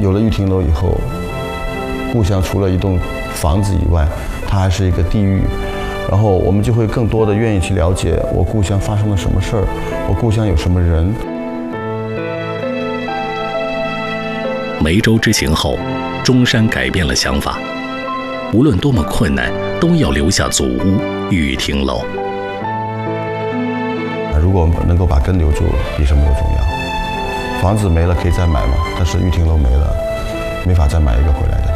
有了玉亭楼以后，故乡除了一栋房子以外，它还是一个地狱。然后我们就会更多的愿意去了解我故乡发生了什么事儿，我故乡有什么人。 梅州之行后，中山改变了想法，无论多么困难，都要留下祖屋玉亭楼。 如果我们能够把根留住，比什么都重要。房子没了可以再买嘛，但是玉亭楼没了，没法再买一个回来的。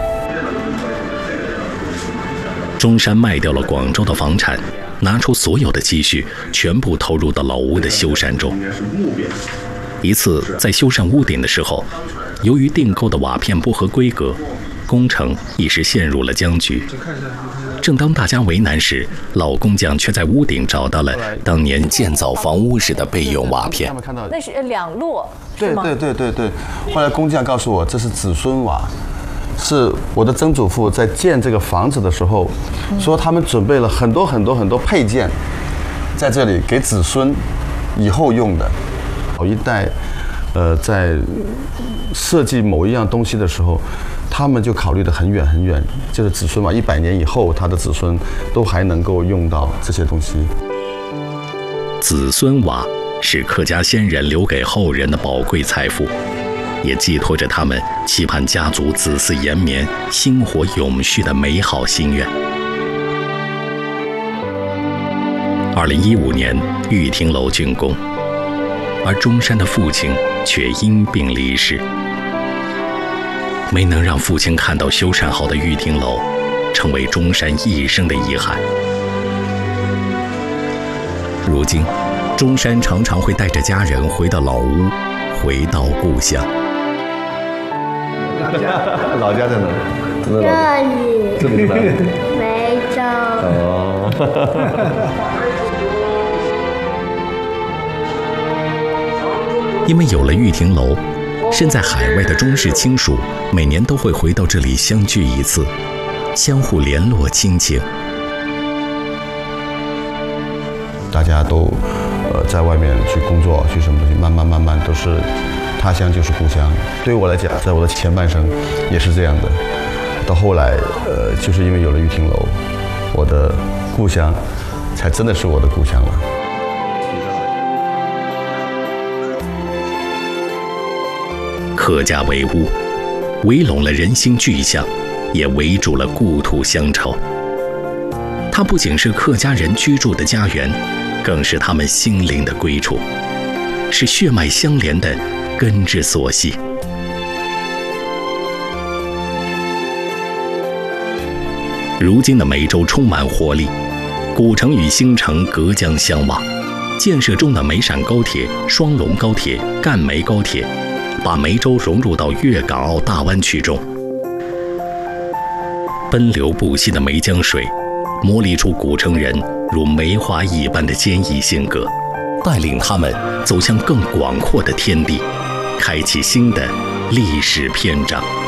中山卖掉了广州的房产，拿出所有的积蓄，全部投入到老屋的修缮中。一次在修缮屋顶的时候，由于订购的瓦片不合规格，工程一时陷入了僵局。正当大家为难时，老工匠却在屋顶找到了当年建造房屋时的备用瓦片。 那是2摞， 对对对对对。后来工匠告诉我，这是子孙瓦，是我的曾祖父在建这个房子的时候，说他们准备了很多很多很多配件，在这里给子孙以后用的。老一代，在设计某一样东西的时候，他们就考虑得很远很远，就是子孙瓦100年以后，他的子孙都还能够用到这些东西。 子孙瓦是客家先人留给后人的宝贵财富，也寄托着他们期盼家族子嗣延绵、薪火永续的美好心愿。2015年，玉亭楼竣工，而中山的父亲却因病离世。没能让父亲看到修缮好的玉亭楼，成为中山一生的遗憾。如今，中山常常会带着家人回到老屋，回到故乡。 老家在哪？ 这里。 这里是哪里？ 梅州。 哦。 因为有了玉亭楼，身在海外的中式亲属每年都会回到这里相聚一次，相互联络亲情。 大家都在外面去工作，去什么东西，慢慢都是他乡就是故乡。对于我来讲，在我的前半生也是这样的。到后来，就是因为有了玉亭楼，我的故乡才真的是我的故乡了。 客家为屋，围拢了人心具象，也围住了故土乡愁。它不仅是客家人居住的家园，更是他们心灵的归处，是血脉相连的根之所系。如今的梅州充满活力，古城与新城隔江相望，建设中的梅陕高铁、双龙高铁、赣梅高铁，把梅州融入到粤港澳大湾区中。奔流不息的梅江水，磨砺出古城人如梅花一般的坚毅性格，带领他们走向更广阔的天地，开启新的历史篇章。